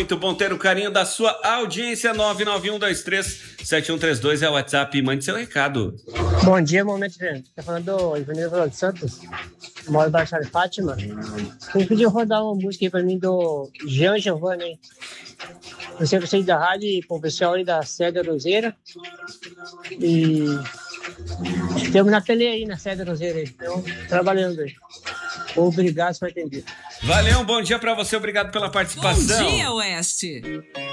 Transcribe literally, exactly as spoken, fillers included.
muito bom ter o carinho da sua audiência. Nove nove um dois três sete um três dois é o WhatsApp. Mande seu recado. Bom dia, momento de... Tá falando do Ivanildo dos Santos. Moro em Baixada de Fátima. Quem pediu rodar uma música aí pra mim do Jean Giovanni, hein? Eu sempre sei da rádio e pro pessoal aí da Sede Roseira. E temos na tele aí, na Sede Roseira aí. Então, trabalhando aí. Obrigado por atender. Valeu, um bom dia pra você. Obrigado pela participação. Bom dia, Oeste.